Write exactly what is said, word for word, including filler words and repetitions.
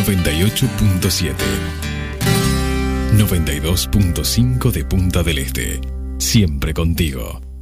noventa y ocho punto siete. noventa y dos punto cinco de Punta del Este. Siempre contigo.